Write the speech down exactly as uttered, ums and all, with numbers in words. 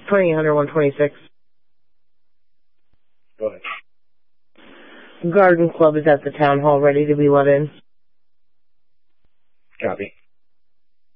twenty-eight hundred, one twenty-six. Go ahead. Garden Club is at the town hall ready to be let in. Copy.